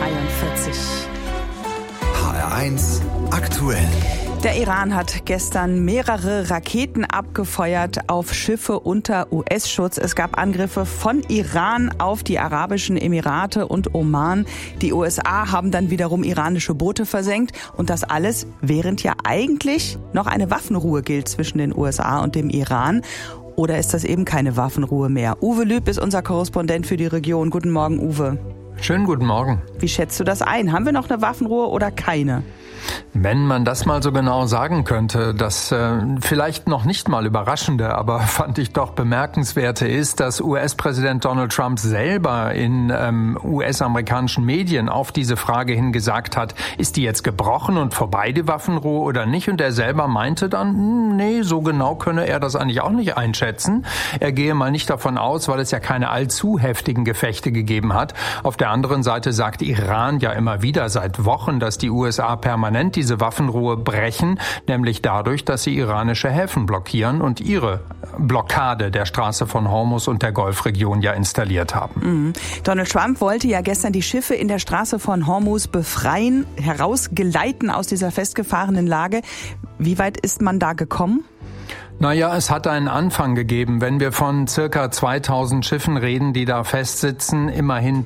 HR1 aktuell. Der Iran hat gestern mehrere Raketen abgefeuert auf Schiffe unter US-Schutz. Es gab Angriffe von Iran auf die Arabischen Emirate und Oman. Die USA haben dann wiederum iranische Boote versenkt. Und das alles, während ja eigentlich noch eine Waffenruhe gilt zwischen den USA und dem Iran. Oder ist das eben keine Waffenruhe mehr? Uwe Lüb ist unser Korrespondent für die Region. Guten Morgen, Uwe. Schönen guten Morgen. Wie schätzt du das ein? Haben wir noch eine Waffenruhe oder keine? Wenn man das mal so genau sagen könnte, das vielleicht noch nicht mal Überraschende, aber fand ich doch bemerkenswerte ist, dass US-Präsident Donald Trump selber in US-amerikanischen Medien auf diese Frage hin gesagt hat, ist die jetzt gebrochen und vorbei, die Waffenruhe oder nicht? Und er selber meinte dann, nee, so genau könne er das eigentlich auch nicht einschätzen. Er gehe mal nicht davon aus, weil es ja keine allzu heftigen Gefechte gegeben hat. Auf der anderen Seite sagt Iran ja immer wieder seit Wochen, dass die USA permanent diese Waffenruhe brechen, nämlich dadurch, dass sie iranische Häfen blockieren und ihre Blockade der Straße von Hormuz und der Golfregion ja installiert haben. Donald Trump wollte ja gestern die Schiffe in der Straße von Hormuz befreien, herausgeleiten aus dieser festgefahrenen Lage. Wie weit ist man da gekommen? Naja, es hat einen Anfang gegeben. Wenn wir von circa 2000 Schiffen reden, die da festsitzen, immerhin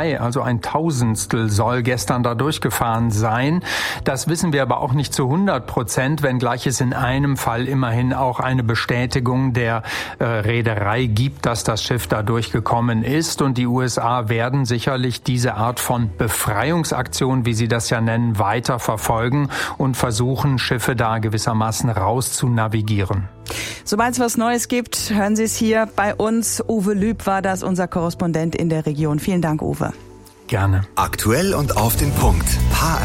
1/1000 soll gestern da durchgefahren sein. Das wissen wir aber auch nicht zu 100%, wenngleich es in einem Fall immerhin auch eine Bestätigung der Reederei gibt, dass das Schiff da durchgekommen ist. Und die USA werden sicherlich diese Art von Befreiungsaktion, wie sie das ja nennen, weiter verfolgen und versuchen, Schiffe da gewissermaßen raus zu navigieren. Sobald es was Neues gibt, hören Sie es hier bei uns. Uwe Lüb war das, unser Korrespondent in der Region. Vielen Dank, Uwe. Gerne. Aktuell und auf den Punkt. HR